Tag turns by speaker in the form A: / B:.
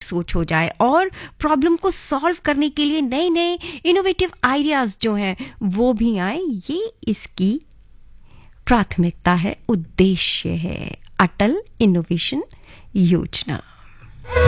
A: सोच हो जाए और प्रॉब्लम को सॉल्व करने के लिए नए नए इनोवेटिव आइडियाज़ जो हैं वो भी आए। ये इसकी प्राथमिकता है, उद्देश्य है अटल इनोवेशन योजना।